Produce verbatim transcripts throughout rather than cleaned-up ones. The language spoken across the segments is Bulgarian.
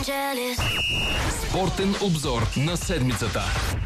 Спортен обзор на седмицата.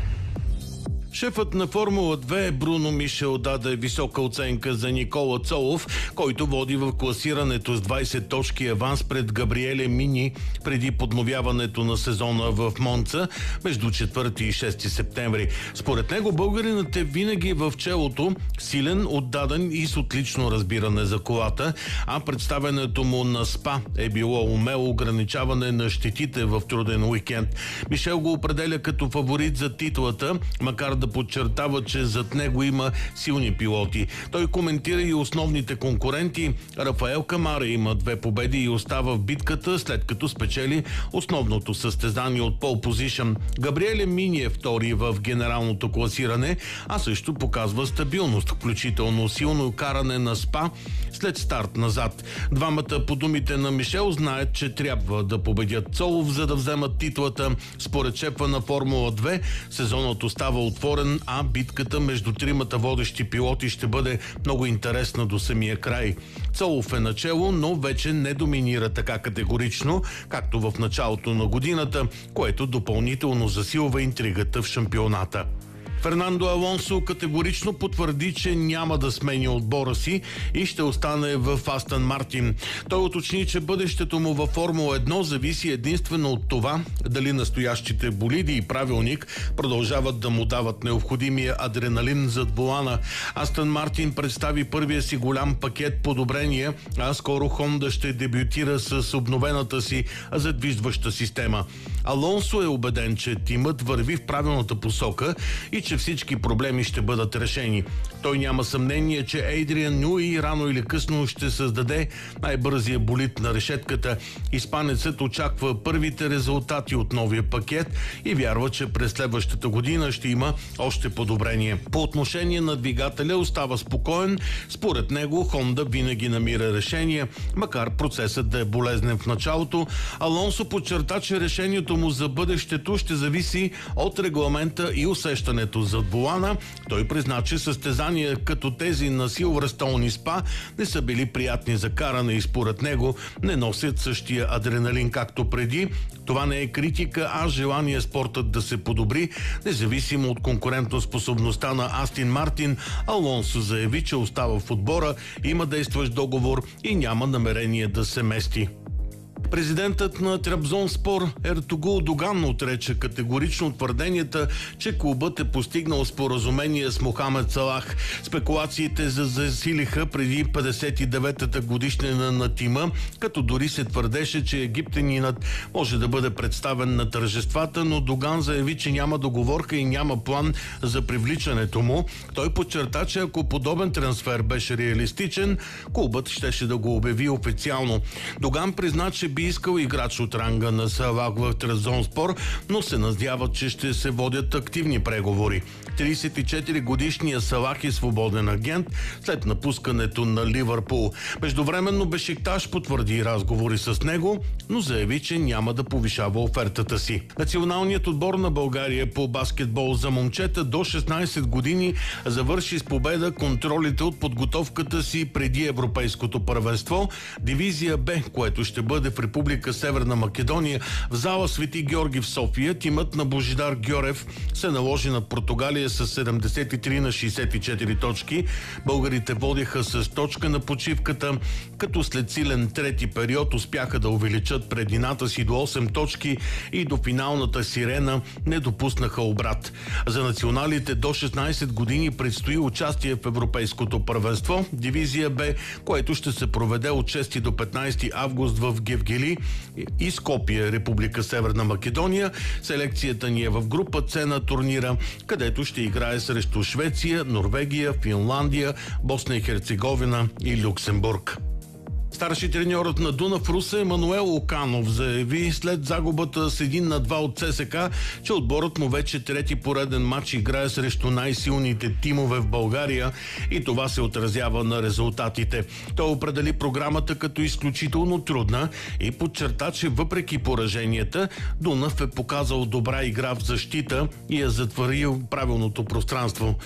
Шефът на Формула две Бруно Мишел даде висока оценка за Никола Цолов, който води в класирането с двайсет точки аванс пред Габриеле Мини преди подновяването на сезона в Монца между четвърти и шести септември. Според него българинът е винаги в челото, силен, отдаден и с отлично разбиране за колата, а представянето му на СПА е било умело ограничаване на щетите в труден уикенд. Мишел го определя като фаворит за титлата, макар да подчертава, че зад него има силни пилоти. Той коментира и основните конкуренти. Рафаел Камара има две победи и остава в битката, след като спечели основното състезание от пол позишън. Габриеле Мини е втори в генералното класиране, а също показва стабилност, включително силно каране на СПА след старт назад. Двамата, по думите на Мишел, знаят, че трябва да победят Цолов, за да вземат титлата. Според шефа на Формула две, сезонът остава отворен, а битката между тримата водещи пилоти ще бъде много интересна до самия край. Цолов е начело, но вече не доминира така категорично, както в началото на годината, което допълнително засилва интригата в шампионата. Фернандо Алонсо категорично потвърди, че няма да смени отбора си и ще остане в Астън Мартин. Той уточни, че бъдещето му във Формула едно зависи единствено от това дали настоящите болиди и правилник продължават да му дават необходимия адреналин зад волана. Астън Мартин представи първия си голям пакет подобрения, а скоро Хонда ще дебютира с обновената си задвижваща система. Алонсо е убеден, че тимът върви в правилната посока и че всички проблеми ще бъдат решени. Той няма съмнение, че Ейдриан Нюи рано или късно ще създаде най-бързия болид на решетката. Испанецът очаква първите резултати от новия пакет и вярва, че през следващата година ще има още подобрение. По отношение на двигателя остава спокоен. Според него Хонда винаги намира решение, макар процесът да е болезнен в началото. Алонсо подчерта, че решението му за бъдещето ще зависи от регламента и усещането зад волана. Той призна, че състезания като тези на Силвърстоун и СПА не са били приятни за каране и според него не носят същия адреналин както преди. Това не е критика, а желание спортът да се подобри, независимо от конкурентоспособността на Астън Мартин. Алонсо заяви, че остава в отбора, има действащ договор и няма намерение да се мести. Президентът на Трабзонспор Ертугул Доган отрече категорично твърденията, че клубът е постигнал споразумение с Мохамед Салах. Спекулациите засилиха преди петдесет и деветата годишнина на тима, като дори се твърдеше, че египтянинът може да бъде представен на тържествата, но Доган заяви, че няма договорка и няма план за привличането му. Той подчерта, че ако подобен трансфер беше реалистичен, клубът щеше да го обяви официално. Доган призна, че би искал играч от ранга на Салах в Трабзонспор, но се надява, че ще се водят активни преговори. тридесет и четири годишният Салах е свободен агент след напускането на Ливърпул. Междувременно Бешикташ потвърди разговори с него, но заяви, че няма да повишава офертата си. Националният отбор на България по баскетбол за момчета до шестнайсет години завърши с победа контролите от подготовката си преди Европейското първенство, дивизия Б, което ще бъде в Република Северна Македония, в зала Свети Георги в София. Тимът на Божидар Гьорев се наложи над Португалия с седемдесет и три на шейсет и четири точки. Българите водеха с точка на почивката, като след силен трети период успяха да увеличат предината си до осем точки и до финалната сирена не допуснаха обрат. За националите до шестнайсет години предстои участие в Европейското първенство, дивизия Б, което ще се проведе от шести до петнайсети август в Гевгели и Скопие, Република Северна Македония. Селекцията ни е в група С на турнира, където ще играе срещу Швеция, Норвегия, Финландия, Босна и Херцеговина и Люксембург. Старши треньорът на Дунав Русе Емануел Оканов заяви след загубата с един на два от ЦСКА, че отборът му вече трети пореден матч играе срещу най-силните тимове в България и това се отразява на резултатите. Той определи програмата като изключително трудна и подчерта, че въпреки пораженията, Дунав е показал добра игра в защита и е затворил правилното пространство.